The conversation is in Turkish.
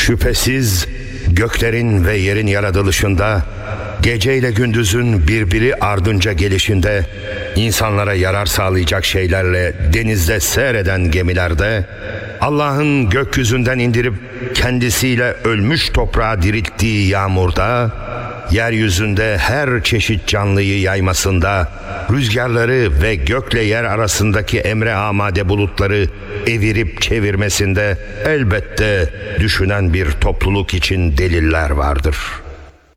Şüphesiz göklerin ve yerin yaratılışında, geceyle gündüzün birbiri ardınca gelişinde, insanlara yarar sağlayacak şeylerle denizde seyreden gemilerde, Allah'ın gökyüzünden indirip kendisiyle ölmüş toprağı dirilttiği yağmurda, yeryüzünde her çeşit canlıyı yaymasında, rüzgarları ve gökle yer arasındaki emre amade bulutları evirip çevirmesinde elbette düşünen bir topluluk için deliller vardır.